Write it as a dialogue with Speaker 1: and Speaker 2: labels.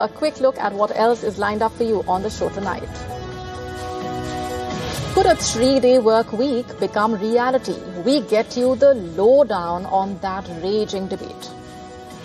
Speaker 1: A quick look at what else is lined up for you on the show tonight. Could a 3-day work week become reality? We get you the lowdown on that raging debate.